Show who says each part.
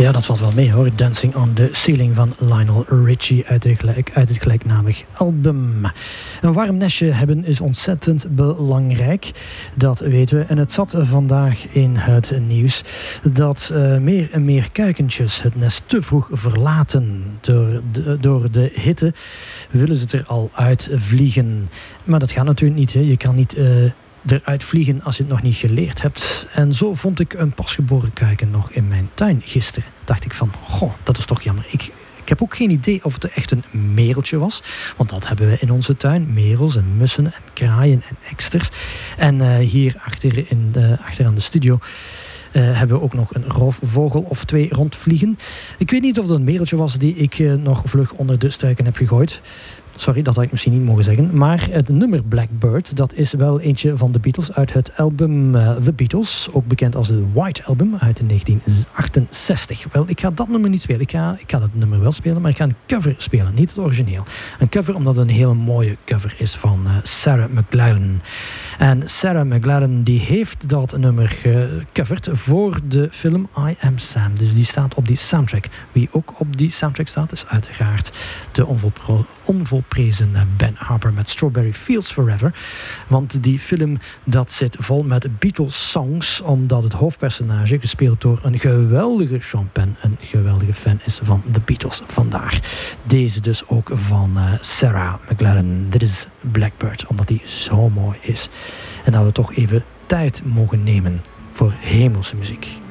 Speaker 1: Ja, dat valt wel mee hoor. Dancing on the Ceiling van Lionel Richie uit het gelijknamig album. Een warm nestje hebben is ontzettend belangrijk. Dat weten we. En het zat vandaag in het nieuws dat meer en meer kuikentjes het nest te vroeg verlaten. Door de hitte willen ze er al uit vliegen. Maar dat gaat natuurlijk niet. Hè. Je kan niet eruit vliegen als je het nog niet geleerd hebt. En zo vond ik een pasgeboren kuiken nog in mijn tuin gisteren. Dacht ik van, goh, dat is toch jammer. Ik heb ook geen idee of het echt een mereltje was. Want dat hebben we in onze tuin. Merels en mussen en kraaien en eksters. En hier achter aan de studio hebben we ook nog een roofvogel of 2 rondvliegen. Ik weet niet of het een mereltje was die ik nog vlug onder de struiken heb gegooid. Sorry, dat had ik misschien niet mogen zeggen. Maar het nummer Blackbird, dat is wel eentje van de Beatles uit het album The Beatles. Ook bekend als het White Album uit 1968. Wel, ik ga dat nummer niet spelen. Ik ga dat nummer wel spelen, maar ik ga een cover spelen, niet het origineel. Een cover omdat het een hele mooie cover is van Sarah McLachlan. En Sarah McLachlan die heeft dat nummer gecoverd voor de film I Am Sam. Dus die staat op die soundtrack. Wie ook op die soundtrack staat is uiteraard de onvolprezen Ben Harper met Strawberry Fields Forever. Want die film dat zit vol met Beatles songs, omdat het hoofdpersonage, gespeeld door een geweldige Sean Penn, een geweldige fan is van de Beatles. Vandaar deze dus ook van Sarah McLachlan. Dit is Blackbird, omdat die zo mooi is. En dat we toch even tijd mogen nemen voor hemelse muziek.